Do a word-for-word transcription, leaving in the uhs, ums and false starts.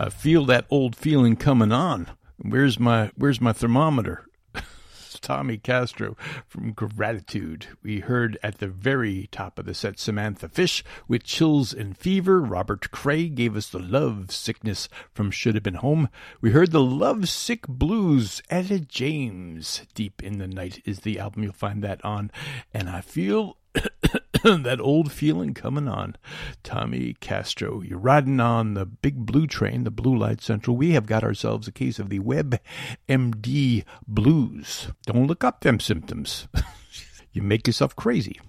I feel that old feeling coming on. Where's my Where's my thermometer? Tommy Castro from Gratitude. We heard at the very top of the set Samantha Fish with Chills and Fever. Robert Cray gave us the Love Sickness from Should Have Been Home. We heard the Love Sick Blues. Etta James, Deep in the Night is the album. You'll find that on And I Feel That Old Feeling Coming On. Tommy Castro. You're riding on the big blue train, the Blue Light Central. We have got ourselves a case of the WebMD blues. Don't look up them symptoms. You make yourself crazy.